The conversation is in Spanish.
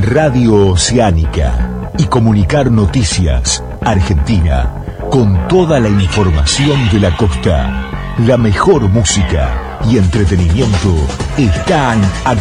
Radio Oceánica y comunicar noticias Argentina con toda la información de la costa. La mejor música y entretenimiento están aquí.